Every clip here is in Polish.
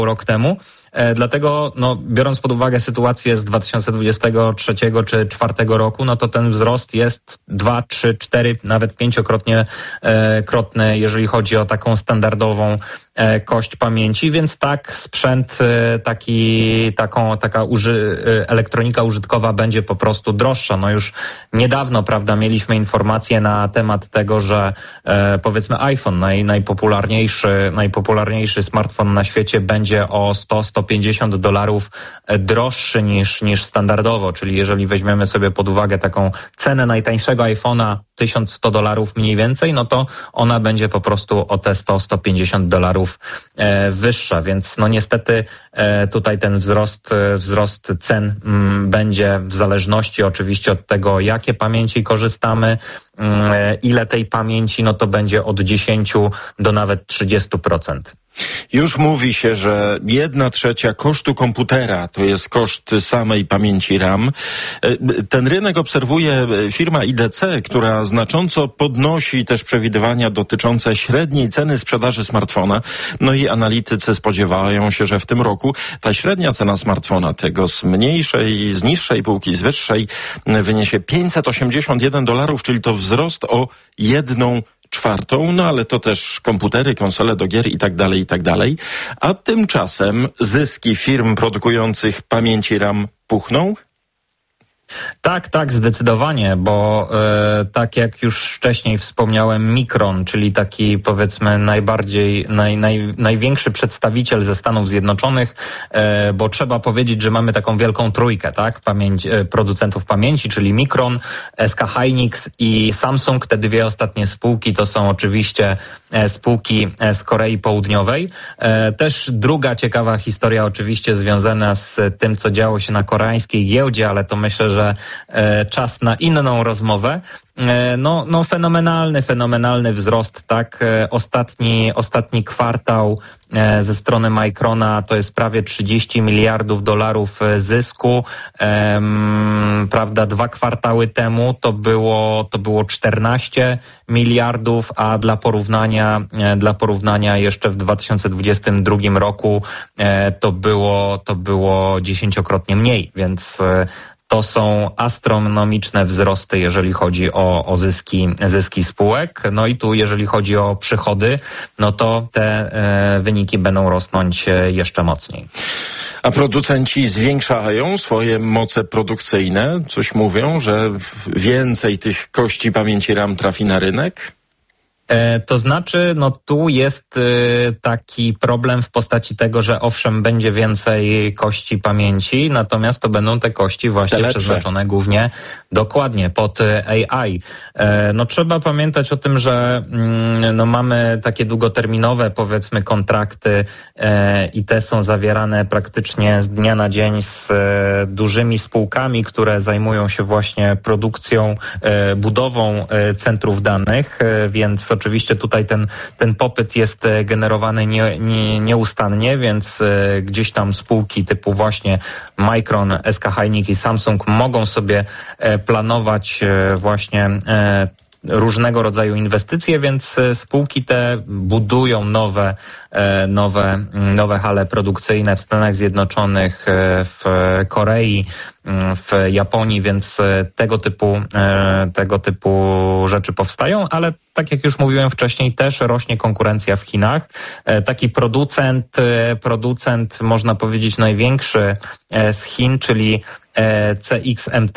rok temu. Dlatego, biorąc pod uwagę sytuację z 2023 czy 2024 roku, to ten wzrost jest 2, 3, 4, nawet 5-krotnie krotny, jeżeli chodzi o taką standardową kość pamięci, więc tak sprzęt elektronika użytkowa będzie po prostu droższa. Już niedawno, prawda, mieliśmy informacje na temat tego, że powiedzmy iPhone, najpopularniejszy smartfon na świecie, będzie o $100-150 droższy niż standardowo, czyli jeżeli weźmiemy sobie pod uwagę taką cenę najtańszego iPhone'a $1100 mniej więcej, to ona będzie po prostu o te $100-150 wyższa, więc niestety tutaj ten wzrost cen będzie w zależności oczywiście od tego, jakie pamięci korzystamy, ile tej pamięci, to będzie od 10 do nawet 30%. Już mówi się, że 1/3 kosztu komputera to jest koszt samej pamięci RAM. Ten rynek obserwuje firma IDC, która znacząco podnosi też przewidywania dotyczące średniej ceny sprzedaży smartfona. I analitycy spodziewają się, że w tym roku ta średnia cena smartfona, tego z niższej półki, z wyższej, wyniesie $581, czyli to wzrost o 1/4, ale to też komputery, konsole do gier i tak dalej. A tymczasem zyski firm produkujących pamięci RAM puchną? Tak, zdecydowanie, bo tak jak już wcześniej wspomniałem, Micron, czyli taki powiedzmy największy przedstawiciel ze Stanów Zjednoczonych, bo trzeba powiedzieć, że mamy taką wielką trójkę, tak, producentów pamięci, czyli Micron, SK Hynix i Samsung. Te dwie ostatnie spółki to są oczywiście spółki z Korei Południowej. Też druga ciekawa historia oczywiście związana z tym, co działo się na koreańskiej giełdzie, ale to myślę, że czas na inną rozmowę. Fenomenalny wzrost, tak. Ostatni kwartał ze strony Microna to jest prawie $30 miliardów zysku. Prawda, 2 kwartały temu to było 14 miliardów, a dla porównania jeszcze w 2022 roku to było 10-krotnie mniej, więc to są astronomiczne wzrosty, jeżeli chodzi o zyski spółek. I tu, jeżeli chodzi o przychody, to te wyniki będą rosnąć jeszcze mocniej. A producenci zwiększają swoje moce produkcyjne? Coś mówią, że więcej tych kości pamięci RAM trafi na rynek? To znaczy, tu jest taki problem w postaci tego, że owszem, będzie więcej kości pamięci, natomiast to będą te kości właśnie przeznaczone głównie dokładnie pod AI. Trzeba pamiętać o tym, że mamy takie długoterminowe, powiedzmy, kontrakty i te są zawierane praktycznie z dnia na dzień z dużymi spółkami, które zajmują się właśnie produkcją, budową centrów danych, więc oczywiście tutaj ten popyt jest generowany nieustannie, więc gdzieś tam spółki typu właśnie Micron, SK Hynix i Samsung mogą sobie planować właśnie różnego rodzaju inwestycje, więc spółki te budują nowe hale produkcyjne w Stanach Zjednoczonych, w Korei, w Japonii, więc tego typu rzeczy powstają, ale tak jak już mówiłem wcześniej, też rośnie konkurencja w Chinach. Taki producent można powiedzieć największy z Chin, czyli CXMT,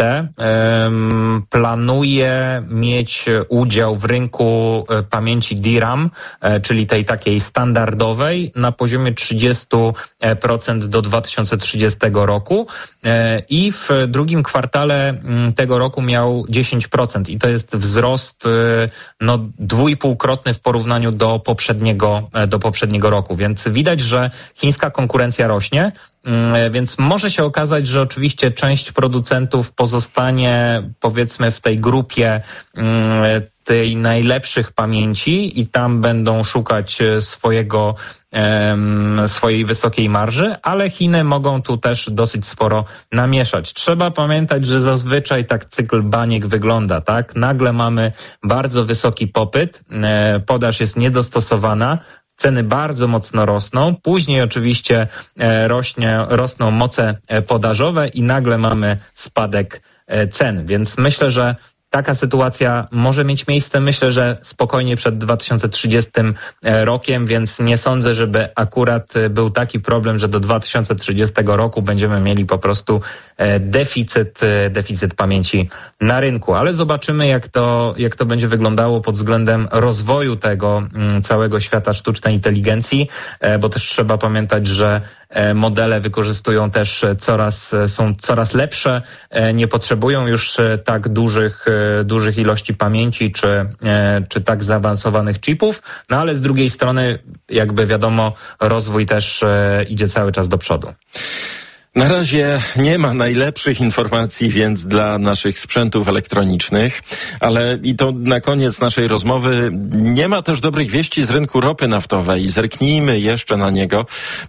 planuje mieć udział w rynku pamięci DRAM, czyli tej takiej standardowej, na poziomie 30% do 2030 roku i w drugim kwartale tego roku miał 10% i to jest wzrost 2,5-krotny w porównaniu do poprzedniego roku, więc widać, że chińska konkurencja rośnie. Więc może się okazać, że oczywiście część producentów pozostanie, powiedzmy, w tej grupie tej najlepszych pamięci i tam będą szukać swojej wysokiej marży, ale Chiny mogą tu też dosyć sporo namieszać. Trzeba pamiętać, że zazwyczaj tak cykl baniek wygląda, tak? Nagle mamy bardzo wysoki popyt, podaż jest niedostosowana, ceny bardzo mocno rosną, później oczywiście rosną moce podażowe i nagle mamy spadek cen, więc myślę, że taka sytuacja może mieć miejsce, myślę, że spokojnie przed 2030 rokiem, więc nie sądzę, żeby akurat był taki problem, że do 2030 roku będziemy mieli po prostu deficyt pamięci na rynku. Ale zobaczymy, jak to będzie wyglądało pod względem rozwoju tego całego świata sztucznej inteligencji, bo też trzeba pamiętać, że modele wykorzystują też są coraz lepsze, nie potrzebują już tak dużych ilości pamięci czy tak zaawansowanych chipów, no ale z drugiej strony, jakby wiadomo, rozwój też idzie cały czas do przodu. Na razie nie ma najlepszych informacji więc dla naszych sprzętów elektronicznych, ale i to na koniec naszej rozmowy nie ma też dobrych wieści z rynku ropy naftowej. Zerknijmy jeszcze na niego.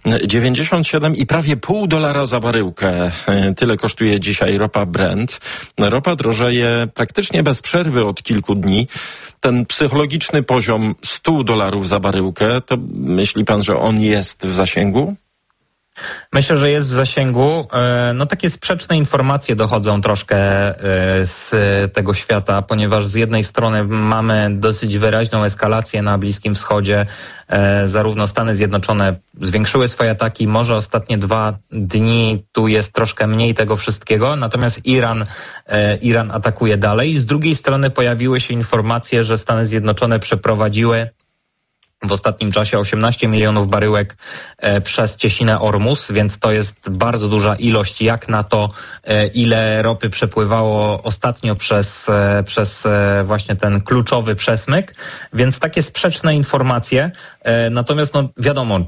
97 i prawie $0,5 za baryłkę. Tyle kosztuje dzisiaj ropa Brent. Ropa drożeje praktycznie bez przerwy od kilku dni. Ten psychologiczny poziom $100 za baryłkę, to myśli pan, że on jest w zasięgu? Myślę, że jest w zasięgu. No takie sprzeczne informacje dochodzą troszkę z tego świata, ponieważ z jednej strony mamy dosyć wyraźną eskalację na Bliskim Wschodzie. Zarówno Stany Zjednoczone zwiększyły swoje ataki, może ostatnie 2 dni tu jest troszkę mniej tego wszystkiego, natomiast Iran atakuje dalej. Z drugiej strony pojawiły się informacje, że Stany Zjednoczone przeprowadziły w ostatnim czasie 18 milionów baryłek przez cieśninę Ormus, więc to jest bardzo duża ilość jak na to, ile ropy przepływało ostatnio przez właśnie ten kluczowy przesmyk, więc takie sprzeczne informacje. Natomiast no wiadomo,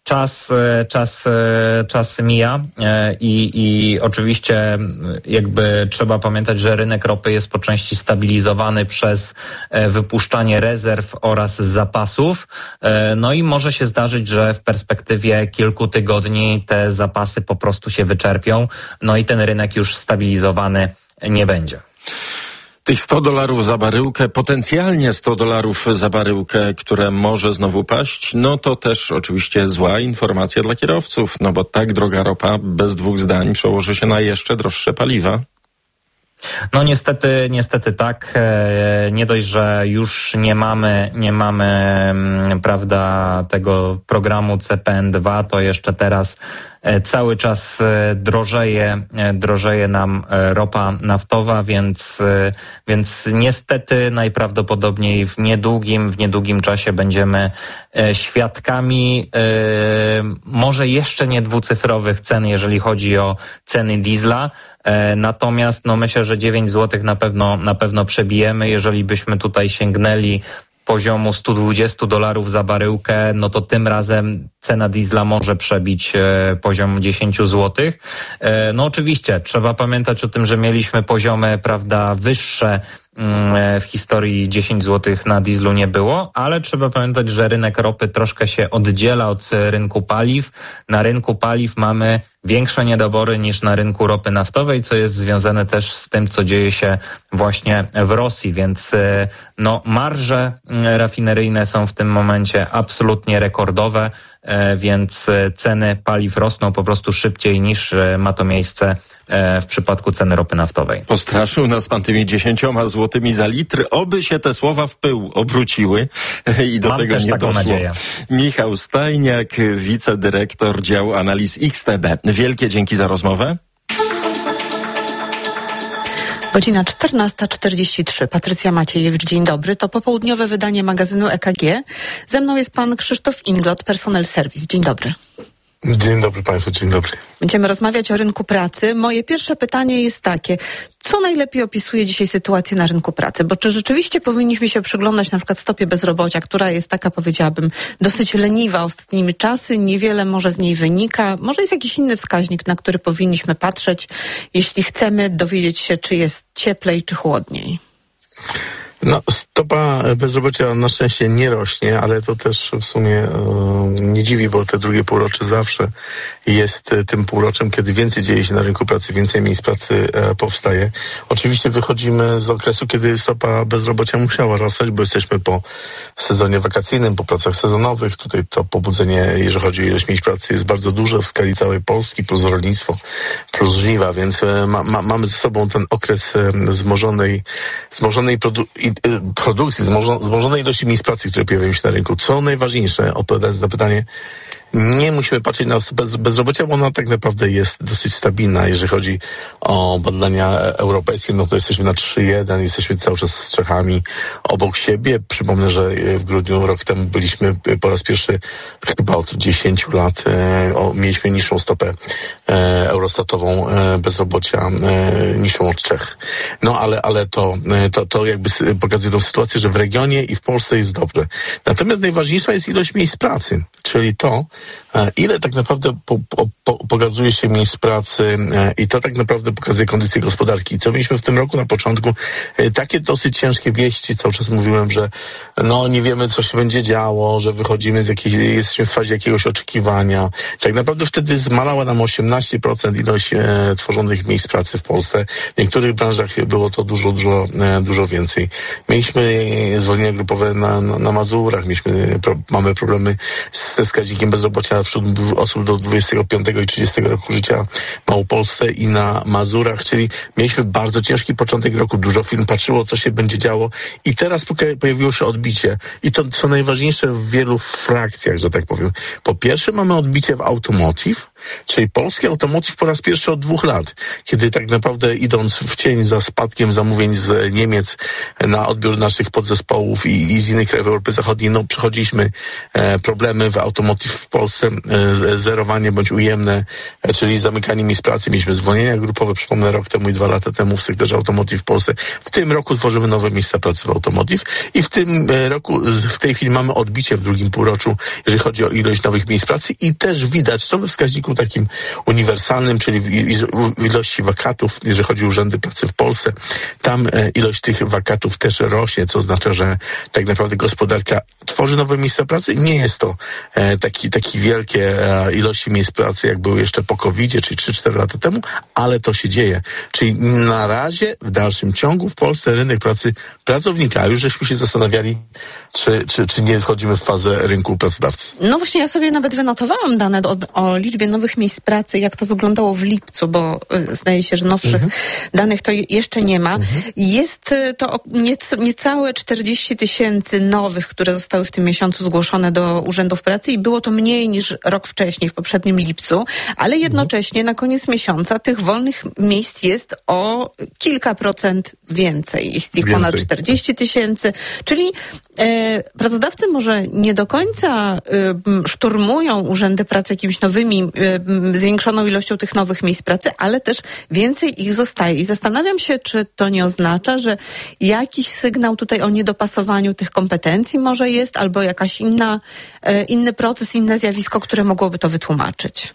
czas mija i oczywiście jakby trzeba pamiętać, że rynek ropy jest po części stabilizowany przez wypuszczanie rezerw oraz zapasów. No i może się zdarzyć, że w perspektywie kilku tygodni te zapasy po prostu się wyczerpią. No i ten rynek już stabilizowany nie będzie. Tych $100 za baryłkę, potencjalnie $100 za baryłkę, które może znowu paść, no to też oczywiście zła informacja dla kierowców, no bo tak droga ropa bez dwóch zdań przełoży się na jeszcze droższe paliwa. No niestety tak. Nie dość, że już nie mamy prawda, tego programu CPN2, to jeszcze teraz cały czas drożeje nam ropa naftowa, więc niestety najprawdopodobniej w niedługim czasie będziemy świadkami może jeszcze nie dwucyfrowych cen, jeżeli chodzi o ceny diesla. Natomiast no myślę, że 9 zł na pewno przebijemy. Jeżeli byśmy tutaj sięgnęli poziomu $120 za baryłkę, no to tym razem cena diesla może przebić poziom 10 zł. No oczywiście trzeba pamiętać o tym, że mieliśmy poziomy, prawda, wyższe w historii. 10 zł na dieslu nie było, ale trzeba pamiętać, że rynek ropy troszkę się oddziela od rynku paliw. Na rynku paliw mamy większe niedobory niż na rynku ropy naftowej, co jest związane też z tym, co dzieje się właśnie w Rosji, więc no marże rafineryjne są w tym momencie absolutnie rekordowe, więc ceny paliw rosną po prostu szybciej niż ma to miejsce w przypadku ceny ropy naftowej. Postraszył nas pan tymi 10 złotymi za litr. Oby się te słowa w pył obróciły i do Mam tego też nie taką doszło. nadzieję. Michał Stajniak, wicedyrektor działu analiz XTB. Wielkie dzięki za rozmowę. Godzina 14:43. Patrycja Maciejewicz, dzień dobry. To popołudniowe wydanie magazynu EKG. Ze mną jest pan Krzysztof Inglot, Personel Service. Dzień dobry. Dzień dobry Państwu, dzień dobry. Będziemy rozmawiać o rynku pracy. Moje pierwsze pytanie jest takie. Co najlepiej opisuje dzisiaj sytuację na rynku pracy? Bo czy rzeczywiście powinniśmy się przyglądać na przykład stopie bezrobocia, która jest taka, powiedziałabym, dosyć leniwa ostatnimi czasy, niewiele może z niej wynika. Może jest jakiś inny wskaźnik, na który powinniśmy patrzeć, jeśli chcemy dowiedzieć się, czy jest cieplej, czy chłodniej? No, stopa bezrobocia na szczęście nie rośnie, ale to też w sumie nie dziwi, bo te drugie półrocze zawsze jest tym półroczem, kiedy więcej dzieje się na rynku pracy, więcej miejsc pracy powstaje. Oczywiście wychodzimy z okresu, kiedy stopa bezrobocia musiała rosnąć, bo jesteśmy po sezonie wakacyjnym, po pracach sezonowych. Tutaj to pobudzenie, jeżeli chodzi o ilość miejsc pracy, jest bardzo duże w skali całej Polski, plus rolnictwo, plus żniwa, więc mamy ze sobą ten okres wzmożonej produkcji, wzmożonej ilości miejsc pracy, które pojawiają się na rynku. Co najważniejsze, odpowiadając na pytanie, nie musimy patrzeć na stopę bezrobocia, bo ona tak naprawdę jest dosyć stabilna. Jeżeli chodzi o badania europejskie, no to jesteśmy na 3,1, jesteśmy cały czas z Czechami obok siebie. Przypomnę, że w grudniu rok temu byliśmy po raz pierwszy chyba od 10 lat, mieliśmy niższą stopę eurostatową bezrobocia, niższą od Czech. No ale to jakby pokazuje tą sytuację, że w regionie i w Polsce jest dobrze. Natomiast najważniejsza jest ilość miejsc pracy, czyli to, ile tak naprawdę pokazuje się miejsc pracy i to tak naprawdę pokazuje kondycję gospodarki. Co mieliśmy w tym roku na początku? Takie dosyć ciężkie wieści. Cały czas mówiłem, że nie wiemy, co się będzie działo, że wychodzimy jesteśmy w fazie jakiegoś oczekiwania. Tak naprawdę wtedy zmalała nam 18% ilość tworzonych miejsc pracy w Polsce. W niektórych branżach było to dużo więcej. Mieliśmy zwolnienia grupowe na Mazurach, mamy problemy ze wskaźnikiem bezrobocia wśród osób do 25 i 30 roku życia w Małopolsce i na Mazurach, czyli mieliśmy bardzo ciężki początek roku. Dużo firm patrzyło, co się będzie działo i teraz pojawiło się odbicie. I to, co najważniejsze w wielu frakcjach, że tak powiem. Po pierwsze mamy odbicie w automotive, czyli polski automotive po raz pierwszy od 2 lat, kiedy tak naprawdę idąc w cień za spadkiem zamówień z Niemiec na odbiór naszych podzespołów i z innych krajów Europy Zachodniej, przechodziliśmy problemy w automotive w Polsce, zerowanie bądź ujemne, czyli zamykanie miejsc pracy. Mieliśmy zwolnienia grupowe, przypomnę, rok temu i 2 lata temu w sektorze automotive w Polsce. W tym roku tworzymy nowe miejsca pracy w automotive i w tym roku, w tej chwili mamy odbicie w drugim półroczu, jeżeli chodzi o ilość nowych miejsc pracy i też widać to we wskaźniku takim uniwersalnym, czyli w ilości wakatów, jeżeli chodzi o urzędy pracy w Polsce. Tam ilość tych wakatów też rośnie, co oznacza, że tak naprawdę gospodarka tworzy nowe miejsca pracy. Nie jest to taki wielkie ilości miejsc pracy, jak były jeszcze po COVID-zie, czyli 3-4 lata temu, ale to się dzieje. Czyli na razie w dalszym ciągu w Polsce rynek pracy pracownika, a już żeśmy się zastanawiali, czy nie wchodzimy w fazę rynku pracodawcy. No właśnie, ja sobie nawet wynotowałam dane o liczbie nowych miejsc pracy, jak to wyglądało w lipcu, bo zdaje się, że nowszych danych to jeszcze nie ma. Jest to niecałe 40 000 nowych, które zostały w tym miesiącu zgłoszone do urzędów pracy i było to mniej niż rok wcześniej, w poprzednim lipcu, ale jednocześnie na koniec miesiąca tych wolnych miejsc jest o kilka procent więcej. Jest ich ponad 40 000, czyli pracodawcy może nie do końca szturmują urzędy pracy jakimiś nowymi, zwiększoną ilością tych nowych miejsc pracy, ale też więcej ich zostaje. I zastanawiam się, czy to nie oznacza, że jakiś sygnał tutaj o niedopasowaniu tych kompetencji może jest, albo jakaś inny proces, inne zjawisko, które mogłoby to wytłumaczyć.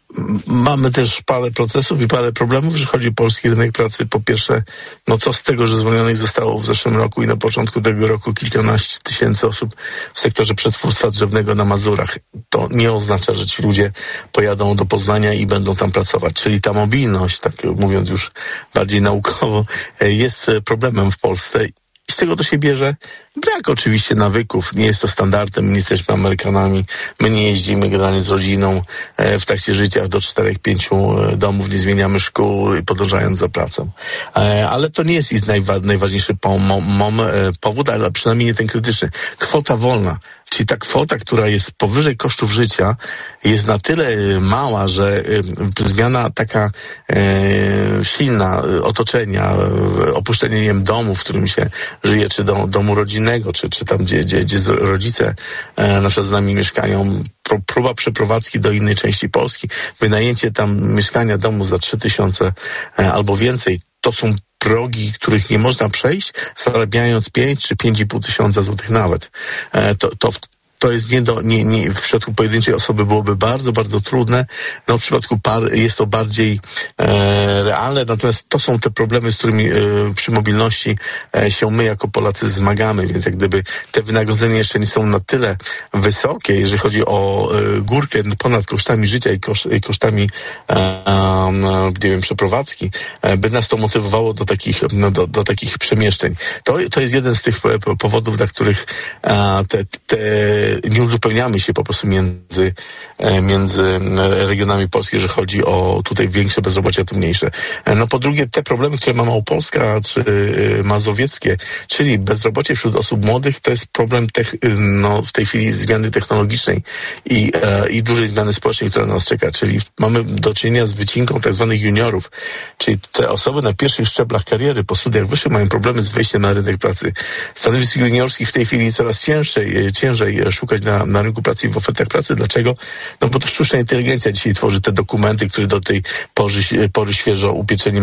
Mamy też parę procesów i parę problemów, jeżeli chodzi o polski rynek pracy. Po pierwsze, co z tego, że zwolnionych zostało w zeszłym roku i na początku tego roku kilkanaście tysięcy osób w sektorze przetwórstwa drzewnego na Mazurach. To nie oznacza, że ci ludzie pojadą do Poznania i będą tam pracować. Czyli ta mobilność, tak mówiąc już bardziej naukowo, jest problemem w Polsce. I z czego to się bierze? Brak oczywiście nawyków. Nie jest to standardem. Nie jesteśmy Amerykanami. My nie jeździmy generalnie z rodziną w trakcie życia do 4-5 domów. Nie zmieniamy szkół, podążając za pracą. Ale to nie jest najważniejszy powód, ale przynajmniej nie ten krytyczny. Kwota wolna. Czyli ta kwota, która jest powyżej kosztów życia, jest na tyle mała, że zmiana taka silna otoczenia, opuszczenie domu, w którym się żyje, czy domu rodzinnego, czy tam, gdzie rodzice na przykład z nami mieszkają, próba przeprowadzki do innej części Polski, wynajęcie tam mieszkania, domu za 3000 albo więcej, to są progi, których nie można przejść, zarabiając 5 czy 5,5 tysiąca złotych nawet. To to jest w przypadku pojedynczej osoby byłoby bardzo, bardzo trudne. No w przypadku par jest to bardziej realne, natomiast to są te problemy, z którymi przy mobilności się my jako Polacy zmagamy, więc jak gdyby te wynagrodzenia jeszcze nie są na tyle wysokie, jeżeli chodzi o górkę ponad kosztami życia i kosztami nie wiem, przeprowadzki, by nas to motywowało do takich przemieszczeń. To jest jeden z tych powodów, dla których nie uzupełniamy się po prostu między regionami Polski, jeżeli chodzi o tutaj większe bezrobocie, a tu mniejsze. No po drugie, te problemy, które ma Małopolska czy mazowieckie, czyli bezrobocie wśród osób młodych, to jest problem w tej chwili zmiany technologicznej i dużej zmiany społecznej, która nas czeka, czyli mamy do czynienia z wycinką tak zwanych juniorów, czyli te osoby na pierwszych szczeblach kariery po studiach wyższych mają problemy z wejściem na rynek pracy. Stanowisk juniorskich w tej chwili coraz ciężej szukać na rynku pracy i w ofertach pracy. Dlaczego? No bo to sztuczna inteligencja dzisiaj tworzy te dokumenty, które do tej pory świeżo upieczeni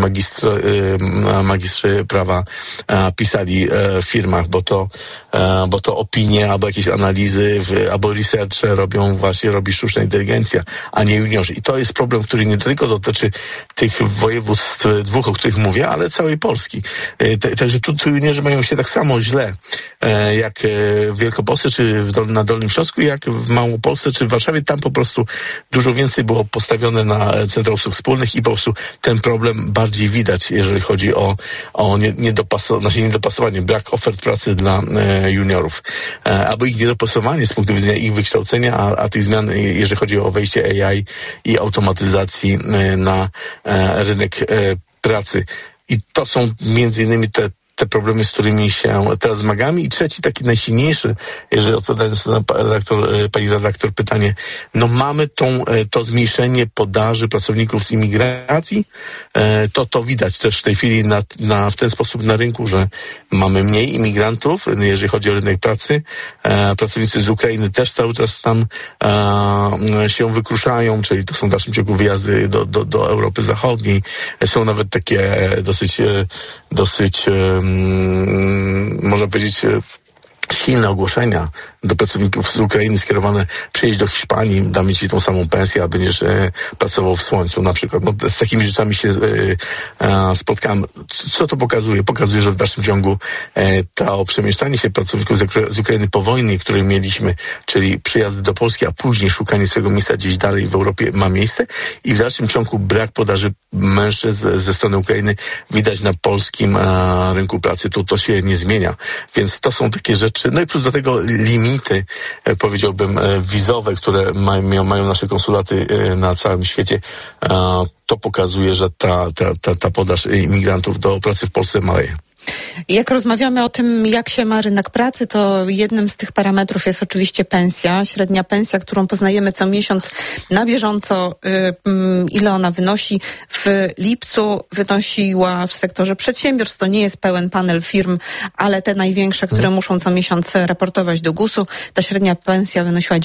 magistrzy prawa pisali w firmach, bo to opinie albo jakieś analizy albo researche robi sztuczna inteligencja, a nie juniorzy. I to jest problem, który nie tylko dotyczy tych województw dwóch, o których mówię, ale całej Polski. Także tu juniorzy mają się tak samo źle jak w Wielkopolsce czy na Dolnym Śląsku, jak w Małopolsce czy w Warszawie. Tam po prostu dużo więcej było postawione na Centra Usług Wspólnych i po prostu ten problem bardziej widać, jeżeli chodzi o niedopasowanie, brak ofert pracy dla juniorów, albo ich niedopasowanie z punktu widzenia ich wykształcenia, a tych zmian, jeżeli chodzi o wejście AI i automatyzacji na rynek pracy. I to są między innymi te problemy, z którymi się teraz zmagamy. I trzeci, taki najsilniejszy, jeżeli odpowiadając na pani redaktor pytanie, no mamy to zmniejszenie podaży pracowników z imigracji, to widać też w tej chwili w ten sposób na rynku, że mamy mniej imigrantów, jeżeli chodzi o rynek pracy. Pracownicy z Ukrainy też cały czas tam się wykruszają, czyli to są w dalszym ciągu wyjazdy do Europy Zachodniej. Są nawet takie dosyć można powiedzieć silne ogłoszenia do pracowników z Ukrainy skierowane: przyjedź do Hiszpanii, damy ci tą samą pensję, a będziesz pracował w słońcu na przykład. No, z takimi rzeczami się spotkałem. Co to pokazuje? Pokazuje, że w dalszym ciągu to przemieszczanie się pracowników z Ukrainy po wojnie, które mieliśmy, czyli przyjazdy do Polski, a później szukanie swojego miejsca gdzieś dalej w Europie ma miejsce i w dalszym ciągu brak podaży mężczyzn ze strony Ukrainy widać na polskim rynku pracy. To się nie zmienia. Więc to są takie rzeczy. No i plus do tego limity, powiedziałbym, wizowe, które mają nasze konsulaty na całym świecie. To pokazuje, że ta podaż imigrantów do pracy w Polsce maleje. Jak rozmawiamy o tym, jak się ma rynek pracy, to jednym z tych parametrów jest oczywiście pensja, średnia pensja, którą poznajemy co miesiąc na bieżąco, ile ona wynosi. W lipcu wynosiła w sektorze przedsiębiorstw, to nie jest pełen panel firm, ale te największe, które muszą co miesiąc raportować do GUS-u, ta średnia pensja wynosiła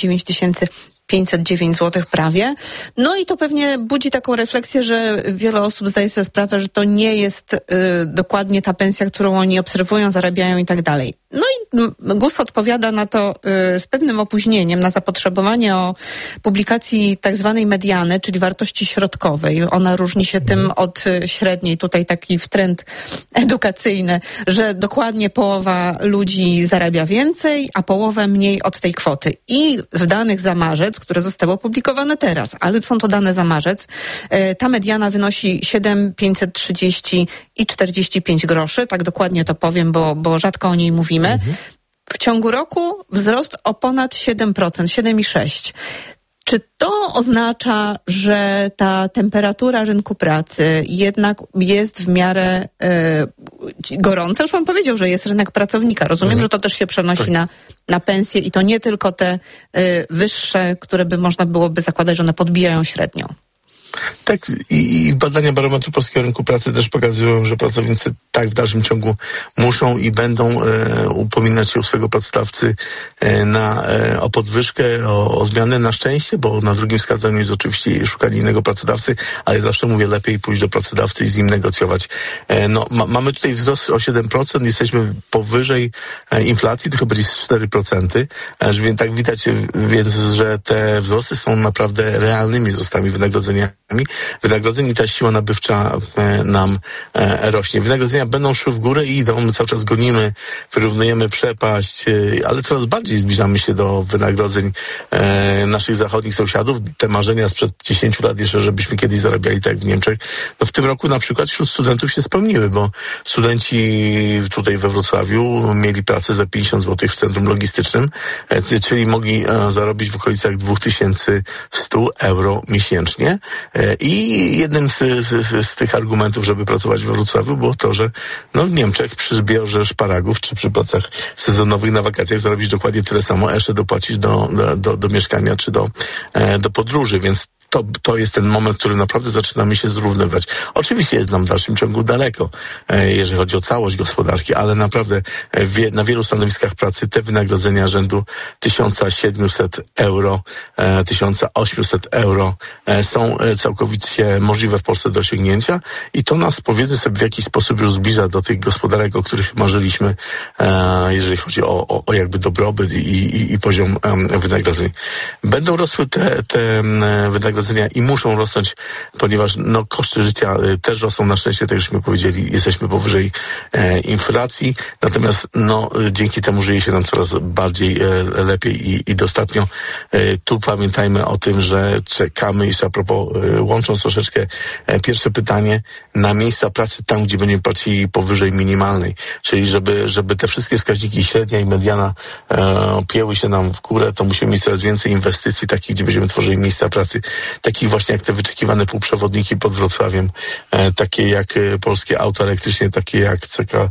9509 zł prawie. No i to pewnie budzi taką refleksję, że wiele osób zdaje sobie sprawę, że to nie jest dokładnie ta pensja, którą oni obserwują, zarabiają i tak dalej. No i GUS odpowiada na to z pewnym opóźnieniem, na zapotrzebowanie o publikacji tak zwanej mediany, czyli wartości środkowej. Ona różni się tym od średniej. Tutaj taki trend edukacyjny, że dokładnie połowa ludzi zarabia więcej, a połowę mniej od tej kwoty. I w danych za marzec, które zostały opublikowane teraz, ale są to dane za marzec, ta mediana wynosi 7,530 i 45 groszy. Tak dokładnie to powiem, bo rzadko o niej mówimy. W ciągu roku wzrost o ponad 7%, 7,6%. Czy to oznacza, że ta temperatura rynku pracy jednak jest w miarę gorąca? Już pan powiedział, że jest rynek pracownika. Rozumiem, że to też się przenosi na pensje i to nie tylko te wyższe, które by można byłoby zakładać, że one podbijają średnią. Tak, i badania Barometru Polskiego Rynku Pracy też pokazują, że pracownicy tak w dalszym ciągu muszą i będą upominać się u swojego pracodawcy o podwyżkę, o zmianę, na szczęście, bo na drugim wskazaniu jest oczywiście szukanie innego pracodawcy, ale zawsze mówię, lepiej pójść do pracodawcy i z nim negocjować. Mamy tutaj wzrost o 7%, jesteśmy powyżej inflacji, to chyba jest 4%, więc tak widać, że te wzrosty są naprawdę realnymi wzrostami wynagrodzeń i ta siła nabywcza nam rośnie. Wynagrodzenia będą szły w górę i idą, my cały czas gonimy, wyrównujemy przepaść, ale coraz bardziej zbliżamy się do wynagrodzeń naszych zachodnich sąsiadów. Te marzenia sprzed 10 lat jeszcze, żebyśmy kiedyś zarabiali tak jak w Niemczech, no w tym roku na przykład wśród studentów się spełniły, bo studenci tutaj we Wrocławiu mieli pracę za 50 zł w centrum logistycznym, czyli mogli zarobić w okolicach 2100 euro miesięcznie. I jednym z tych argumentów, żeby pracować we Wrocławiu, było to, że w Niemczech przy zbiorze szparagów czy przy pracach sezonowych na wakacjach zarobić dokładnie tyle samo, a jeszcze dopłacić do mieszkania czy do podróży, więc to jest ten moment, w którym naprawdę zaczynamy się zrównywać. Oczywiście jest nam w dalszym ciągu daleko, jeżeli chodzi o całość gospodarki, ale naprawdę na wielu stanowiskach pracy te wynagrodzenia rzędu 1700 euro, 1800 euro są całkowicie możliwe w Polsce do osiągnięcia i to nas, powiedzmy sobie, w jakiś sposób już zbliża do tych gospodarek, o których marzyliśmy, jeżeli chodzi o jakby dobrobyt i poziom wynagrodzeń. Będą rosły te wynagrodzenia i muszą rosnąć, ponieważ koszty życia też rosną. Na szczęście, tak żeśmy powiedzieli, jesteśmy powyżej inflacji, natomiast dzięki temu żyje się nam coraz bardziej lepiej i dostatnio. Tu pamiętajmy o tym, że czekamy jeszcze a propos, łącząc troszeczkę pierwsze pytanie, na miejsca pracy tam, gdzie będziemy płacili powyżej minimalnej, czyli żeby te wszystkie wskaźniki średnia i mediana pieły się nam w górę, to musimy mieć coraz więcej inwestycji takich, gdzie będziemy tworzyli miejsca pracy. Takich właśnie jak te wyczekiwane półprzewodniki pod Wrocławiem, takie jak polskie auto elektrycznie, takie jak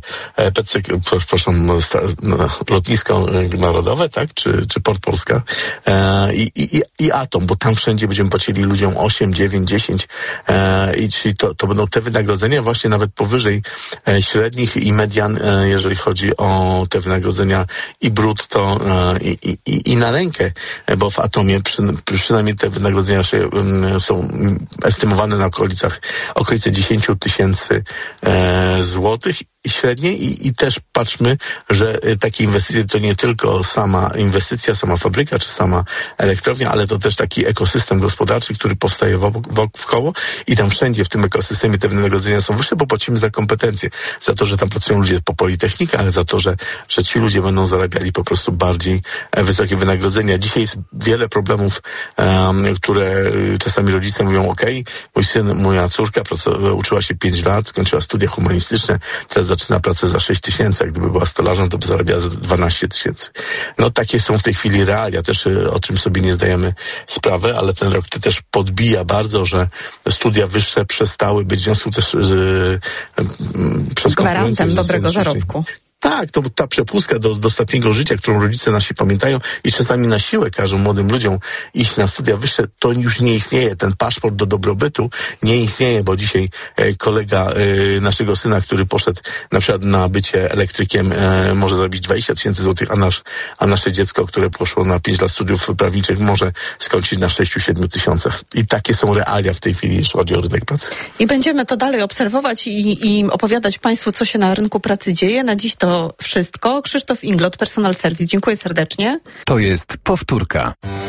lotnisko narodowe, tak, czy Port Polska i Atom, bo tam wszędzie będziemy płacili ludziom 8, 9, 10 i czyli to będą te wynagrodzenia właśnie nawet powyżej średnich i median, jeżeli chodzi o te wynagrodzenia i brutto i na rękę, bo w Atomie przynajmniej te wynagrodzenia są estymowane na okolice 10 000 złotych średniej i też patrzmy, że takie inwestycje to nie tylko sama inwestycja, sama fabryka czy sama elektrownia, ale to też taki ekosystem gospodarczy, który powstaje wokoło i tam wszędzie w tym ekosystemie te wynagrodzenia są wyższe, bo płacimy za kompetencje, za to, że tam pracują ludzie po politechnikach, ale za to, że ci ludzie będą zarabiali po prostu bardziej wysokie wynagrodzenia. Dzisiaj jest wiele problemów, które czasami rodzice mówią, mój syn, moja córka uczyła się 5 lat, skończyła studia humanistyczne, teraz zaczyna pracę za 6 000, a gdyby była stolarzem, to by zarabiała za 12 000. Takie są w tej chwili realia, też o czym sobie nie zdajemy sprawy, ale ten rok też podbija bardzo, że studia wyższe przestały być w związku też przez gwarantem dobrego zarobku. Tak, to ta przepustka do ostatniego życia, którą rodzice nasi pamiętają i czasami na siłę każą młodym ludziom iść na studia wyższe, to już nie istnieje. Ten paszport do dobrobytu nie istnieje, bo dzisiaj kolega naszego syna, który poszedł na przykład na bycie elektrykiem, może zarobić 20 000 złotych, a nasze dziecko, które poszło na 5 lat studiów prawniczych, może skończyć na 6-7 tysiącach. I takie są realia w tej chwili, jeśli chodzi o rynek pracy. I będziemy to dalej obserwować i opowiadać Państwu, co się na rynku pracy dzieje. Na dziś to wszystko. Krzysztof Inglot, Personal Service. Dziękuję serdecznie. To jest powtórka.